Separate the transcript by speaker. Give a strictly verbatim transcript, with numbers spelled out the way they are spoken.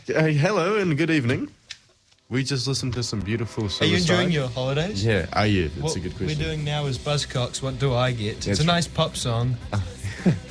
Speaker 1: Uh, hello and good evening. We just listened to some beautiful Suicide.
Speaker 2: Are you enjoying your holidays?
Speaker 1: Yeah, are you? That's
Speaker 2: what
Speaker 1: a good question.
Speaker 2: We're doing now is Buzzcocks, What Do I Get? It's
Speaker 1: That's
Speaker 2: a nice pop song.